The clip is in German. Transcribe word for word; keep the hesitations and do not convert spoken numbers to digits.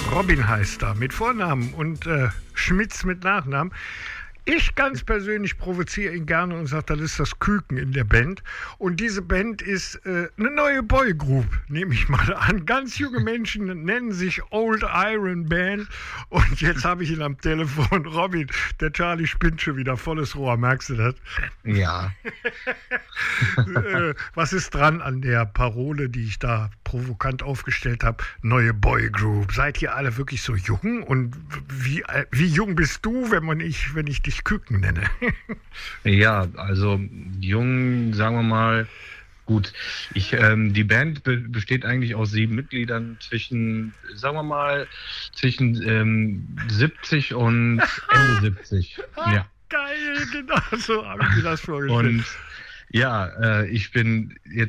Robin heißt er mit Vornamen und äh, Schmitz mit Nachnamen. Ich ganz persönlich provoziere ihn gerne und sage, das ist das Küken in der Band. Und diese Band ist äh, eine neue Boygroup, nehme ich mal an. Ganz junge Menschen nennen sich Old Iron Band. Und jetzt habe ich ihn am Telefon. Robin, der Charlie spinnt schon wieder, volles Rohr, merkst du das? Ja. äh, was ist dran an der Parole, die ich da provokant aufgestellt habe? Neue Boygroup. Seid ihr alle wirklich so jung? Und wie, wie jung bist du, wenn man ich, wenn ich dich Küken nenne? Ja, also jung, sagen wir mal, gut. Ich, ähm, die Band be- besteht eigentlich aus sieben Mitgliedern zwischen, sagen wir mal, zwischen ähm, siebzig und Ende siebzig. Ja. Geil, genau so habe ich mir das vorgestellt. Und ja, äh, ich bin jetzt